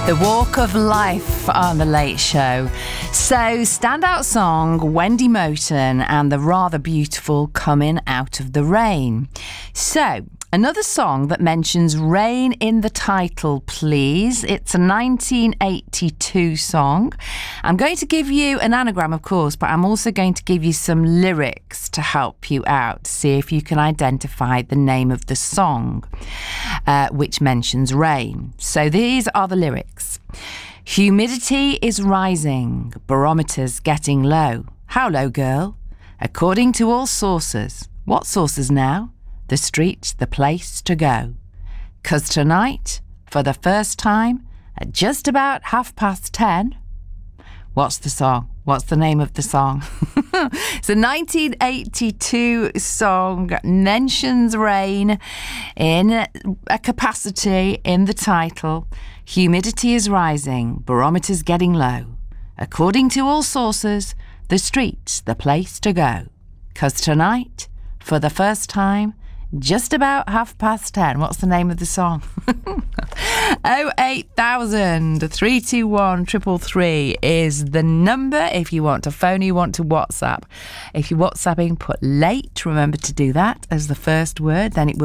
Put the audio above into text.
The Walk of Life on The Late Show. So, standout song, Wendy Moten and the rather beautiful Coming Out of the Rain. So, another song that mentions rain in the title, please. It's a 1982 song. I'm going to give you an anagram, of course, but I'm also going to give you some lyrics to help you out. See if you can identify the name of the song, which mentions rain. So these are the lyrics. Humidity is rising, barometers getting low. How low, girl? According to all sources. What sources now? The street's the place to go. 'Cause tonight, for the first time, at just about 10:30, what's the song? What's the name of the song? It's a 1982 song, mentions rain in a capacity in the title. Humidity is rising, barometers getting low. According to all sources, the street's the place to go. 'Cause tonight, for the first time, just about 10:30. What's the name of the song? 08000 321 333 is the number if you want to phone, you want to WhatsApp. If you're WhatsApping, put late. Remember to do that as the first word, then it will